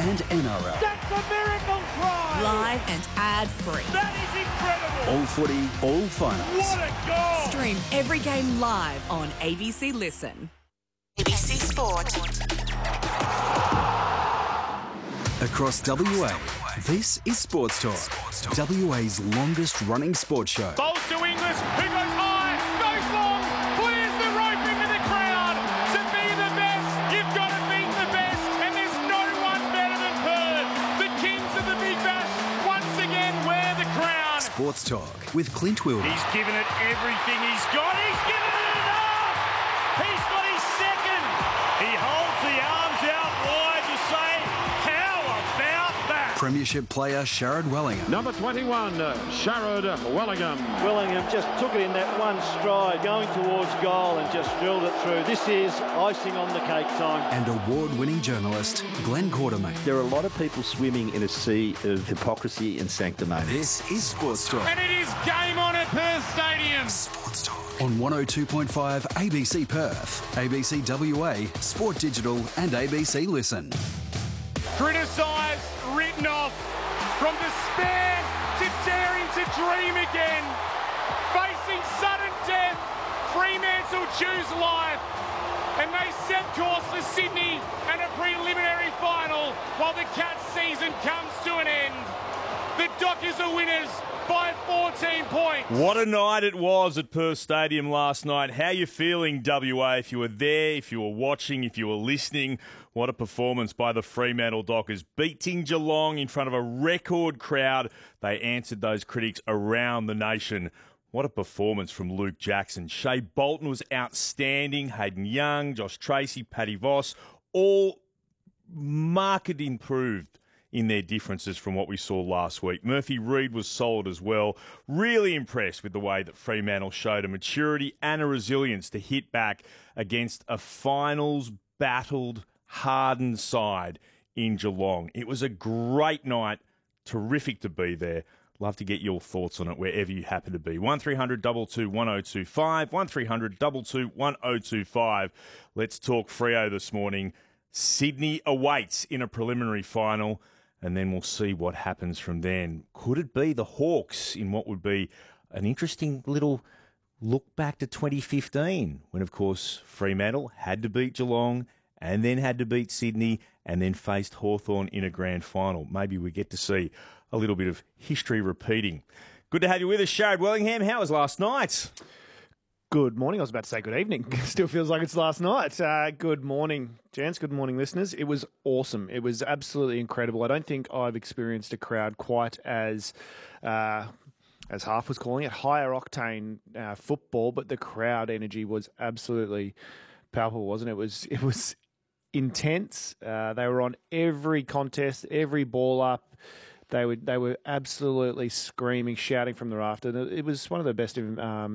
and NRL. That's a miracle try! Live and ad-free. That is incredible! All footy, all finals. What a goal! Stream every game live on ABC Listen. ABC Sport. Across WA, this is Sports Talk. WA's longest running sports show. Bowls to Inglis, who goes high, goes long, clears the rope into the crowd. To be the best, you've got to beat the best, and there's no one better than Perth. The kings of the Big Bash once again wear the crown. Sports Talk with Clint Wilder. He's given it everything he's got. He's given it enough. He's got his second. He holds the arms out wide to say, how about that? Premiership player Sharrod Wellingham. Number 21, Sharrod Wellingham. Wellingham just took it in that one stride, going towards goal and just drilled it through. This is icing on the cake time. And award-winning journalist Glenn Quartermain. There are a lot of people swimming in a sea of hypocrisy and sanctimony. This is Sports Talk. And it is game on at Perth Stadium. Sports Talk on 102.5 ABC Perth, ABC WA, Sport Digital and ABC Listen. Criticised, written off, from despair to daring to dream again. Facing sudden death, Fremantle choose life. And they set course for Sydney and a preliminary final while the Cats season comes to an end. The Dockers are winners by 14 points. What a night it was at Perth Stadium last night. How you feeling, WA? If you were there, if you were watching, if you were listening, what a performance by the Fremantle Dockers. Beating Geelong in front of a record crowd. They answered those critics around the nation. What a performance from Luke Jackson. Shea Bolton was outstanding. Hayden Young, Josh Tracy, Paddy Voss, all markedly improved in their differences from what we saw last week. Murphy Reid was solid as well. Really impressed with the way that Fremantle showed a maturity and a resilience to hit back against a finals-battled, hardened side in Geelong. It was a great night. Terrific to be there. Love to get your thoughts on it wherever you happen to be. 1300 22 1025, 1300 22 1025. Let's talk Freo this morning. Sydney awaits in a preliminary final, and then we'll see what happens from then. Could it be the Hawks in what would be an interesting little look back to 2015, when, of course, Fremantle had to beat Geelong and then had to beat Sydney and then faced Hawthorn in a grand final? Maybe we get to see a little bit of history repeating. Good to have you with us, Sharrod Wellingham. How was last night? Good morning. I was about to say good evening. Still feels like it's last night. Good morning, gents. Good morning, listeners. It was awesome. It was absolutely incredible. I don't think I've experienced a crowd quite as Half was calling it, higher octane football, but the crowd energy was absolutely palpable, wasn't it? It was intense. They were on every contest, every ball up. They were absolutely screaming, shouting from the rafter. It was one of the best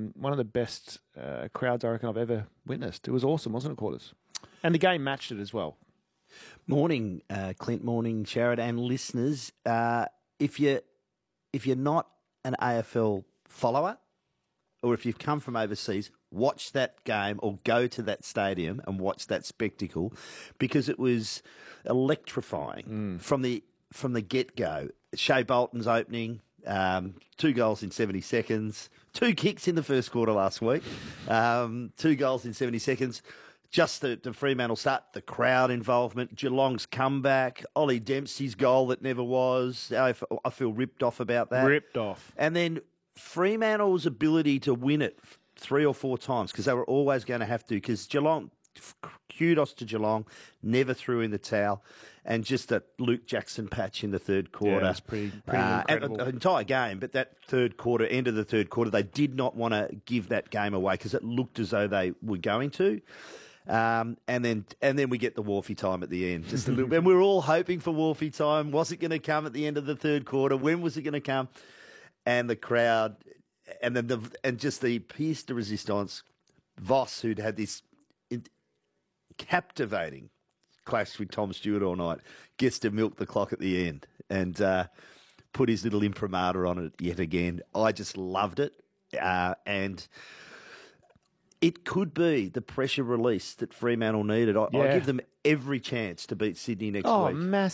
crowds I reckon I've ever witnessed. It was awesome, wasn't it, Quarters? And the game matched it as well. Morning, Clint. Morning, Sharrod and listeners. If you're not an AFL follower, or if you've come from overseas, watch that game or go to that stadium and watch that spectacle, because it was electrifying from the get-go. Shea Bolton's opening, 2 goals in 70 seconds, 2 kicks in the first quarter last week, 2 goals in 70 seconds. Just the Fremantle start, the crowd involvement, Geelong's comeback, Ollie Dempsey's goal that never was. I feel ripped off about that. Ripped off. And then Fremantle's ability to win it 3 or 4 times, because they were always going to have to, because Geelong, kudos to Geelong, never threw in the towel. And just that Luke Jackson patch in the third quarter. Yeah, it's pretty incredible. The entire game, but that third quarter, end of the third quarter, they did not want to give that game away because it looked as though they were going to. And then we get the Wharfie time at the end, just a little bit. And we were all hoping for Wharfie time. Was it going to come at the end of the third quarter? When was it going to come? And the crowd, and then just the pièce de résistance, Voss, who'd had this captivating clash with Tom Stewart all night, gets to milk the clock at the end and put his little imprimatur on it yet again. I just loved it. And it could be the pressure release that Fremantle needed. I'll give them every chance to beat Sydney next week.